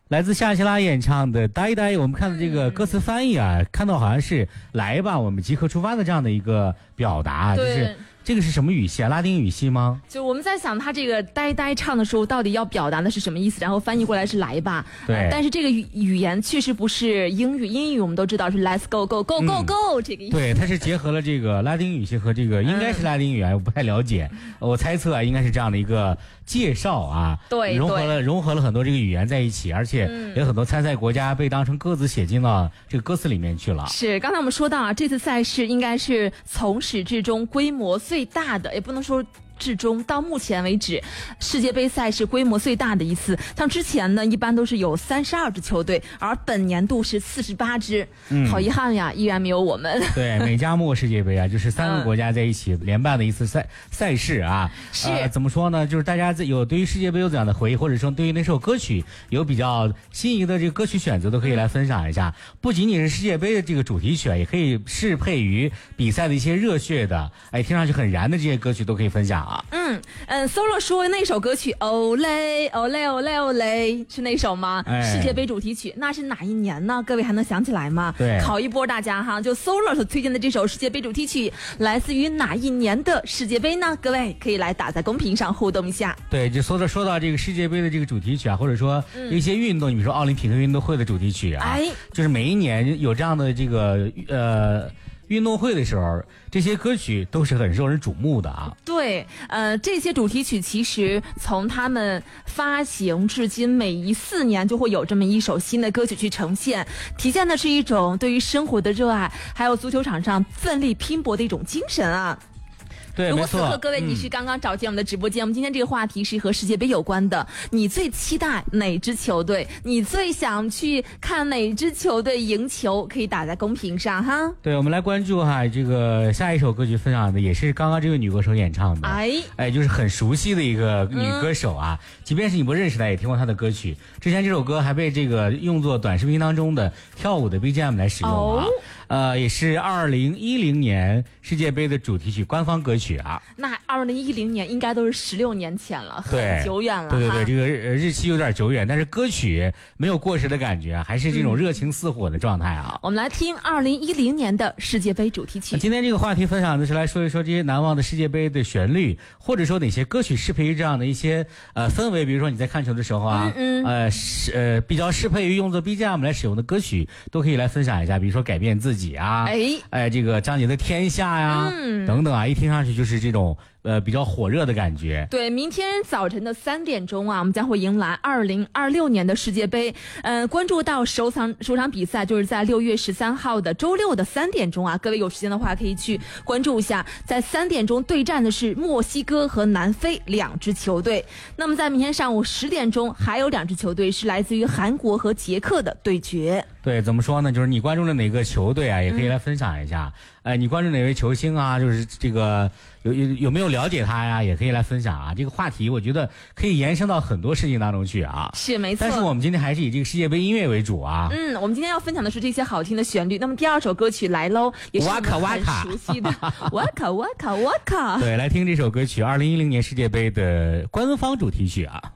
来自夏奇拉演唱的《呆呆》，我们看到这个歌词翻译啊，看到好像是来吧，我们即刻出发的这样的一个表达，就是这个是什么语系啊？拉丁语系吗？ 就我们在想，他这个呆呆唱的时候，到底要表达的是什么意思？然后翻译过来是来吧。 对。 但是这个语言确实不是英语，英语我们都知道是 Let's go go go go go 这个意思。 对，它是结合了这个拉丁语系和这个应该是拉丁语啊，我不太了解，我猜测啊，应该是这样的一个介绍啊。 对， 融合了很多这个语言在一起，而且有很多参赛国家被当成歌词写进了这个歌词里面去了。 是，刚才我们说到啊，这次赛事应该是从始至终规模最大的，也不能说至终，到目前为止世界杯赛事规模最大的一次。像之前呢一般都是有32支球队，而本年度是48支。好遗憾呀，依然没有我们。 对，美加墨世界杯啊，就是3个国家在一起联办的一次赛事啊。 是怎么说呢，就是大家有对于世界杯有怎样的回忆，或者说对于那首歌曲有比较心仪的这个歌曲选择，都可以来分享一下。不仅仅是世界杯的这个主题曲啊，也可以适配于比赛的一些热血的听上去很燃的这些歌曲都可以分享。 Solo 说那首歌曲 Olé Olé Olé Olé 是那首吗？世界杯主题曲，那是哪一年呢？各位还能想起来吗？ 对， 考一波大家哈，就 Solo 所推荐的这首世界杯主题曲来自于哪一年的世界杯呢？各位可以来打在公屏上互动一下。 对，就说到这个世界杯的这个主题曲啊，或者说一些运动，你比如说奥林匹克运动会的主题曲啊，就是每一年有这样的这个运动会的时候，这些歌曲都是很受人瞩目的啊。 对，这些主题曲其实从他们发行至今，每4年就会有这么一首新的歌曲去呈现，体现的是一种对于生活的热爱，还有足球场上奋力拼搏的一种精神啊。 对， 如果此刻各位你是刚刚找进我们的直播间，我们今天这个话题是和世界杯有关的，你最期待哪支球队？你最想去看哪支球队赢球？可以打在公屏上哈。 对，我们来关注哈，这个下一首歌曲分享的也是刚刚这位女歌手演唱的，就是很熟悉的一个女歌手啊，即便是你不认识她，也听过她的歌曲。之前这首歌还被这个用作短视频当中的跳舞的 BGM 来使用啊。也是2010年世界杯的主题曲，官方歌曲啊。 那2010年应该都是16年前了，很久远了。 对，这个日期有点久远，但是歌曲没有过时的感觉，还是这种热情似火的状态啊。 我们来听2010年的世界杯主题曲。 今天这个话题分享的是来说一说这些难忘的世界杯的旋律，或者说哪些歌曲适配于这样的一些氛围，比如说你在看球的时候啊，比较适配于用作 BGM 来使用的歌曲，都可以来分享一下。比如说改变自己啊，这个张杰的天下呀，等等啊，一听上去就是这种比较火热的感觉。 对，明天早晨的3点钟啊，我们将会迎来2026年的世界杯。关注到首场比赛就是在6月13号的周六的3点钟啊，各位有时间的话可以去关注一下。在3点钟对战的是墨西哥和南非2支球队。那么在明天上午10点钟，还有2支球队是来自于韩国和捷克的对决。 对，怎么说呢？就是你关注的哪个球队啊，也可以来分享一下。你关注哪位球星啊？就是这个有没有了解他呀？也可以来分享啊。这个话题我觉得可以延伸到很多事情当中去啊。 是没错。 但是我们今天还是以这个世界杯音乐为主啊。 我们今天要分享的是这些好听的旋律。那么第2首歌曲来喽，也是我们很熟悉的哇卡哇卡哇卡。 对，来听这首歌曲，2010年世界杯的官方主题曲啊。